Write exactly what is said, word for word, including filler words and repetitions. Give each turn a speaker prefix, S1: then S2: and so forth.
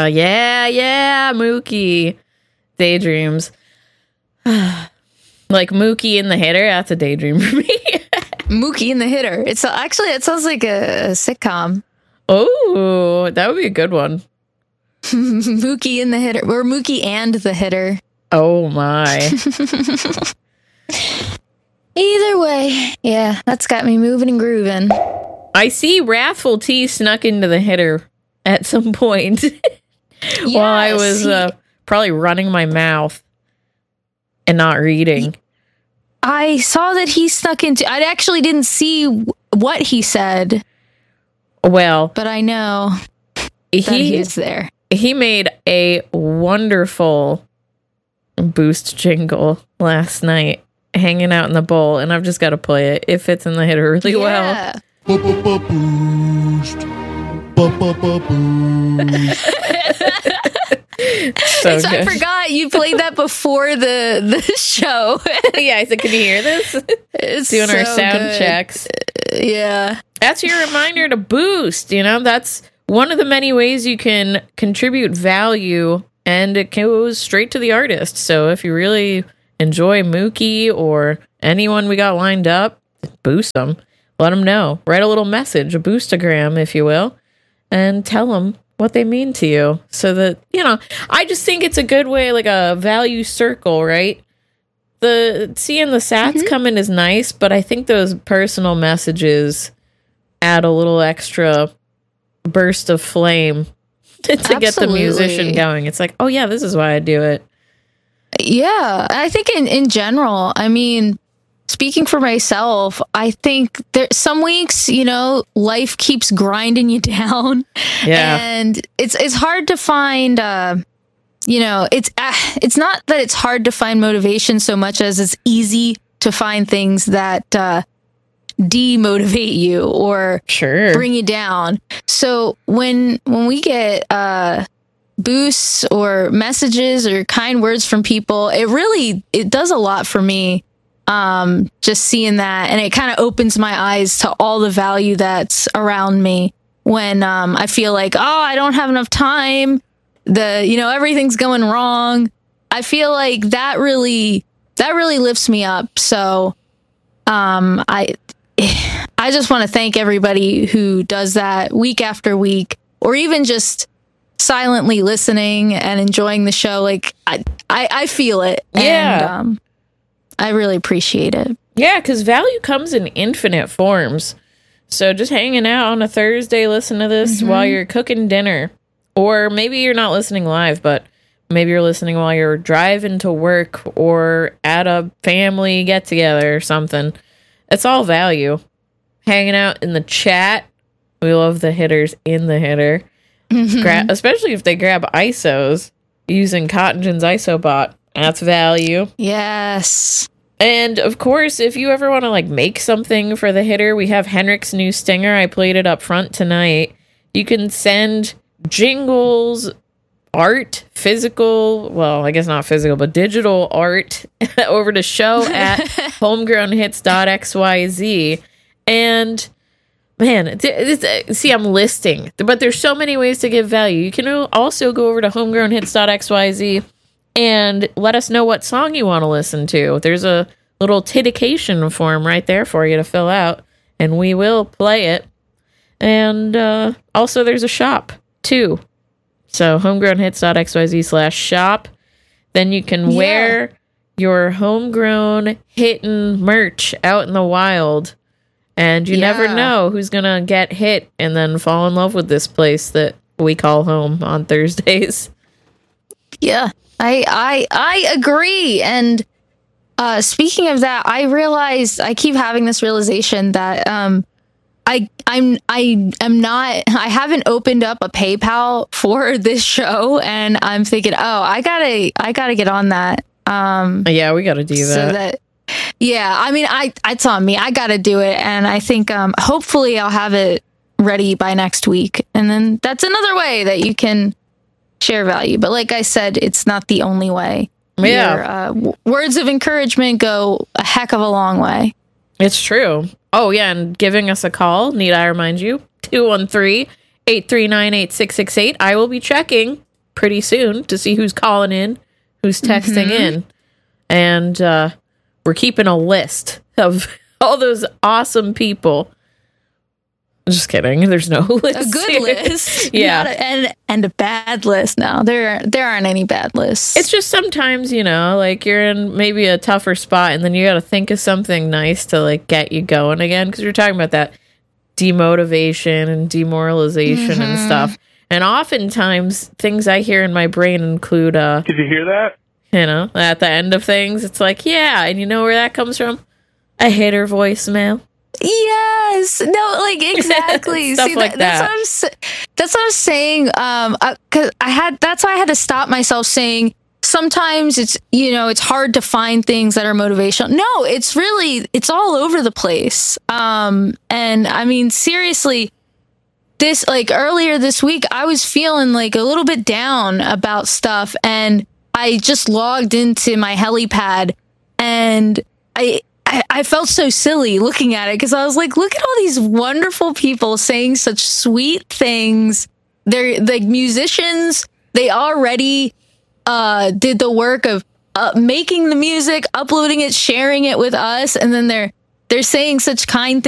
S1: Uh, yeah, yeah, Mookie. Daydreams. Like Mookie in the Hitter, that's a daydream for me.
S2: Mookie in the Hitter. It's actually, it sounds like a, a sitcom.
S1: Oh, that would be a good one.
S2: Mookie in the Hitter, or Mookie and the Hitter.
S1: Oh my.
S2: Either way, yeah, that's got me moving and grooving.
S1: I see Wrathful T snuck into the Hitter at some point
S2: Yes,
S1: while I was
S2: he-
S1: uh, probably running my mouth and not reading.
S2: I saw that he snuck into. I actually didn't see w- what he said,
S1: Well,
S2: but I know that he
S1: he
S2: is there.
S1: he made a wonderful Boost jingle last night, hanging out in the bowl, and I've just got to play it. It fits in the Hitter really well.
S2: Yeah.
S3: Boost.
S1: So
S2: So I
S1: good.
S2: forgot you played that before the the show.
S1: Yeah, I said, can you hear this?
S2: It's
S1: Doing our
S2: so
S1: sound
S2: good.
S1: checks.
S2: Yeah.
S1: That's your reminder to boost. You know, that's one of the many ways you can contribute value, and it goes straight to the artist. So if you really enjoy Mookie or anyone we got lined up, boost them. Let them know. Write a little message, a boostagram, if you will, and tell them what they mean to you. So that, you know, I just think it's a good way, like a value circle, right? The seeing the sats
S2: Mm-hmm.
S1: come in is nice, but I think those personal messages add a little extra burst of flame to get the musician
S2: Absolutely.
S1: going. It's like, oh yeah, this is why I do it.
S2: Yeah. I think in, in general, I mean, speaking for myself, I think there some weeks, you know, life keeps grinding you down.
S1: Yeah.
S2: And it's it's hard to find uh you know, it's uh, it's not that it's hard to find motivation so much as it's easy to find things that uh demotivate you or
S1: Sure.
S2: bring you down. So when when we get uh boosts or messages or kind words from people, it really it does a lot for me. Um just seeing that, and it kind of opens my eyes to all the value that's around me when um I feel like, oh, I don't have enough time, the you know everything's going wrong. I feel like that really that really lifts me up. So um I I just want to thank everybody who does that week after week, or even just silently listening and enjoying the show. Like I, I, I feel it.
S1: Yeah.
S2: And, um, I really appreciate it.
S1: Yeah, because value comes in infinite forms. So just hanging out on a Thursday, listen to this
S2: Mm-hmm.
S1: while you're cooking dinner. Or maybe you're not listening live, but maybe you're listening while you're driving to work or at a family get-together or something. It's all value. Hanging out in the chat. We love the hitters in the Hitter. Gra- especially if they grab I S Os using Cottongin's I S O bot. That's value.
S2: Yes.
S1: And of course, if you ever want to like make something for the Hitter, we have Henrik's new stinger. I played it up front tonight. You can send jingles, art, physical, well, I guess not physical, but digital art over to show at homegrownhits dot x y z. And man, it's, it's, see, I'm listing, but there's so many ways to give value. You can also go over to homegrownhits dot x y z and let us know what song you want to listen to. There's a little titication form right there for you to fill out, and we will play it. And uh, also there's a shop too. So homegrownhits dot x y z slash shop. Then you can
S2: Yeah.
S1: wear your homegrown hittin' merch out in the wild. And you never
S2: Yeah.
S1: know who's going to get hit and then fall in love with this place that we call home on Thursdays.
S2: Yeah, I I I agree. And uh, speaking of that, I realized I keep having this realization that um, I I'm I am not I haven't opened up a PayPal for this show, and I'm thinking, oh, I gotta I gotta get on that. Um,
S1: Yeah, we got to do
S2: so
S1: that.
S2: that yeah, I mean, I it's on me. I gotta do it, and I think um, hopefully I'll have it ready by next week, and then that's another way that you can share value. But like I said, it's not the only way.
S1: Yeah.
S2: Your, uh, w- words of encouragement go a heck of a long way.
S1: It's true. Oh, yeah, and giving us a call, need I remind you, two one three, eight three nine, eight six six eight. I will be checking pretty soon to see who's calling in, who's texting
S2: Mm-hmm.
S1: in. And uh, we're keeping a list of all those awesome people. Just kidding. There's no list.
S2: A good
S1: here.
S2: list.
S1: Yeah.
S2: Not a- and and a bad list. No, there there aren't any bad lists.
S1: It's just sometimes, you know, like you're in maybe a tougher spot and then you got to think of something nice to like get you going again. Because you're talking about that demotivation and demoralization and stuff. And oftentimes things I hear in my brain include, uh,
S4: Did you hear that?
S1: you know, at the end of things, it's like, yeah. And you know where that comes from? A hitter voicemail.
S2: Yes. No, like exactly.
S1: Stuff
S2: See,
S1: like
S2: that, that's
S1: that.
S2: what I'm sa- that's what I'm saying. Um, uh, cause I had that's why I had to stop myself saying sometimes it's you know it's hard to find things that are motivational. No, it's really it's all over the place. Um, and I mean seriously, this like earlier this week I was feeling like a little bit down about stuff, and I just logged into my helipad, and I. I, I felt so silly looking at it because I was like, look at all these wonderful people saying such sweet things. They're like musicians. They already uh, did the work of uh, making the music, uploading it, sharing it with us. And then they're, they're saying such kind things.